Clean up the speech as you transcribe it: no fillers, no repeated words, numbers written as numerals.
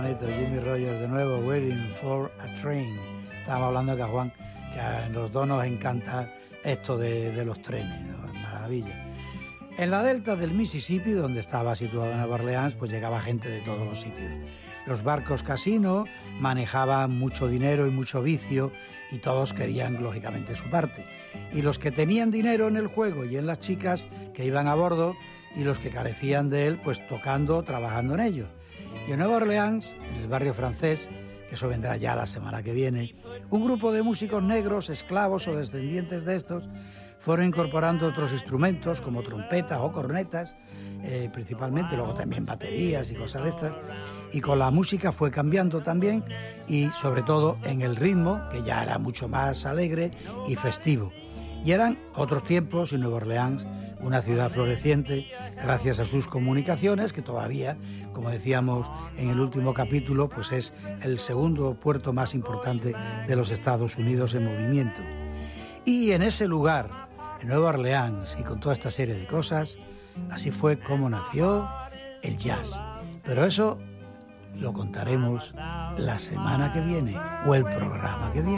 bonito, Jimmy Rogers de nuevo, Waiting for a Train. Estábamos hablando de Juan, que a los dos nos encanta esto de los trenes, ¿no? Maravilla. En la delta del Mississippi, donde estaba situado Nueva Orleans, pues llegaba gente de todos los sitios. Los barcos casino manejaban mucho dinero y mucho vicio y todos querían, lógicamente, su parte. Y los que tenían dinero en el juego y en las chicas que iban a bordo y los que carecían de él, pues tocando, trabajando en ello. Y en Nueva Orleans, en el barrio francés, que eso vendrá ya la semana que viene, un grupo de músicos negros, esclavos o descendientes de estos, fueron incorporando otros instrumentos como trompetas o cornetas, principalmente, luego también baterías y cosas de estas, y con la música fue cambiando también y sobre todo en el ritmo, que ya era mucho más alegre y festivo. Y eran otros tiempos y Nueva Orleans, una ciudad floreciente gracias a sus comunicaciones, que todavía, como decíamos en el último capítulo, pues es el segundo puerto más importante de los Estados Unidos en movimiento. Y en ese lugar, en Nueva Orleans, y con toda esta serie de cosas, así fue como nació el jazz. Pero eso lo contaremos la semana que viene o el programa que viene.